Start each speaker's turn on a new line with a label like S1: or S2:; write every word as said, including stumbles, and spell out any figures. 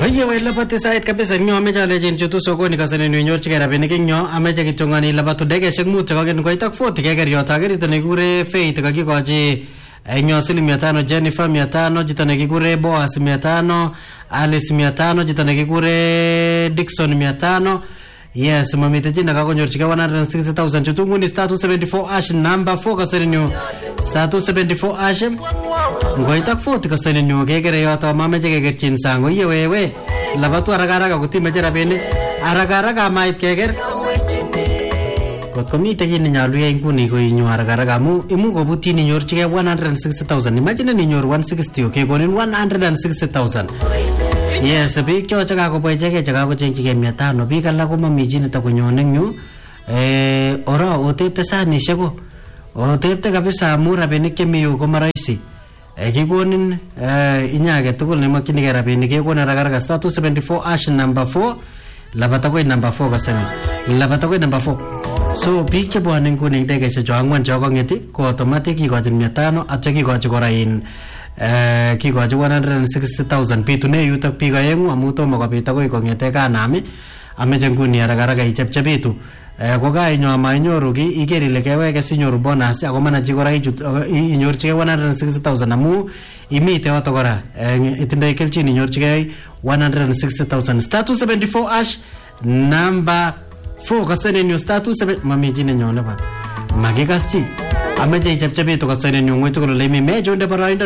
S1: Oye we labati sait kabisa nyo ameja legend chutu sokoni kasane ni nyorchige rabinik nyo ameja kitongani labatu degeshek mut chekagen koitak forty keker yota gerito nekikure Faith kakikochi nyo asilimia tano, Jennifer mia tano, jito nekikure Boaz mia tano, Alice mia tano, jito nekikure Dickson mia tano. Yes, mamite jina kakonyorchige one hundred sixty thousand chutungu ni star two seventy-four ash number four kasane ni star two seventy-four ash ngoitak forty kasane ni kekere yota mameje kekerchin sango iye wewe labatu haraka kutimeje rabinik haraka mait keker kot komite kit nenyalu yai nguni ko inyo haraka amu imu kobutyin inyorchige one hundred sixty thousand. Imagine inyor one hundred sixty kekonin one hundred sixty thousand. Yes, biik cho chakakoboichege chakakochengchige mia tano biik alak komami chi netakonyone nyu eh ora otepte sanishek ko otepte kabisa amu rabinik chemi yu ko marahisi kikonin inyage tugul nemakyinige rabinik kekonin haraka star two seventy-four ash number four labata ko number four kasani labata ko number four. So biik chebwane nguni ndegeshek cho angwan cho kongeti ko automatic ikochin mia tano atya kikochi kora in eh kikochi one hundred sixty thousand pitune yutok biik aengu amu tomo kobit akoi kongete kanami ameche nguni haraka ichepchepitu eh ko kainyo ama inyoru ki iker ile keweke sinyoru bonus ako manachi kora ichut inyorchige one hundred sixty thousand amu imite oto kora itindoi kelchin inyorchige one hundred sixty thousand star two seventy-four ash number four kasane new star two seven mami jine nyone ba magikaschi ameche ichepchepitu kasane new ngwetu kole lemi mejo nde barainda